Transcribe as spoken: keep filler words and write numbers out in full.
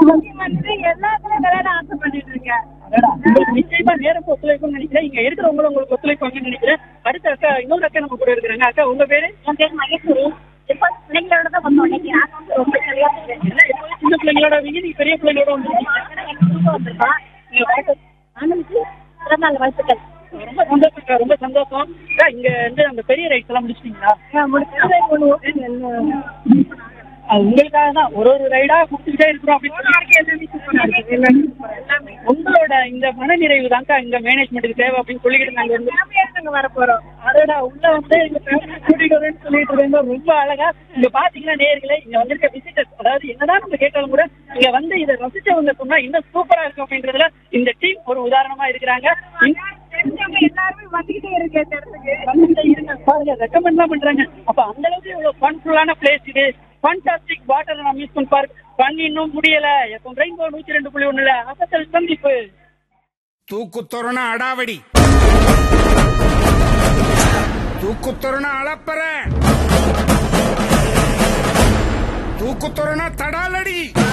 வந்து எல்லாத்துலயும் விளையாட ஆசைப்பட்டு இருக்கேன். நிச்சயமா நேரம் ஒத்துழைப்பும் நினைக்கிறேன். இங்க இருக்கிறவங்களும் உங்களுக்கு ஒத்துழைப்பாங்கன்னு நினைக்கிறேன். அடுத்த அக்கா இன்னொரு அக்கா நம்ம கூட இருக்கிறாங்க. அக்கா உங்க பேரு? என் பேர் மகேஸ்வரி. இப்ப பிள்ளைங்களோட தான் வந்தோம். இன்னைக்கு நான் வந்து ரொம்ப சரியா சின்ன பிள்ளைங்களோட வீங்க நீங்க பெரிய பிள்ளைங்களோட வந்திருக்கோம். ஆனந்துக்கு பிறந்தநாள் வாழ்த்துக்கள். ரொம்ப சந்தோஷம் ரொம்ப சந்தோஷம். இங்க வந்து அந்த பெரிய ரைட்ஸ் எல்லாம் முடிச்சிட்டீங்களா? அது உங்களுக்காக தான் ஒரு ஒரு ரைடா குடுத்துக்கிட்டே இருக்கிறோம் அப்படின்னு. உங்களோட இந்த மனநிறைவு தான்க்கா இந்த மேனேஜ்மெண்ட்டுக்கு தேவை அப்படின்னு சொல்லிக்கிட்டு நாங்க வந்து வர போறோம். அதோட உள்ள வந்து எங்க ஃபேமிலி கூட்டிட்டு வரேன்னு சொல்லிட்டு இருக்காங்க. ரொம்ப அழகா இங்க பாத்தீங்கன்னா நேயர்களே, இங்க வந்திருக்க விசிட்டர்ஸ், அதாவது என்னதான் நம்ம கேட்டாலும் கூட இங்க வந்து இதை ரசிச்சவங்க சொன்னா இன்னும் சூப்பரா இருக்கும் அப்படின்றதுல இந்த டீம் ஒரு உதாரணமா இருக்கிறாங்க. எல்லாருமே வந்துகிட்டே இருக்கு பாருங்க, ரெக்கமெண்ட் தான் பண்றாங்க. அப்ப அந்த அளவுக்கு இவ்வளவு ஃபன்ஃபுல்லான பிளேஸ் இது. Fantastic water amusement park. Fun இன்னும் முடியல. எப்போ ரெயின்போ நூத்தி ரெண்டு புள்ளி ஒண்ணுல அசத்தல் சந்திப்பு. தூக்குத்தொருண அடாவடி, தூக்குத்தொருண அளப்பற, தூக்குத்தொருண தடாலடி.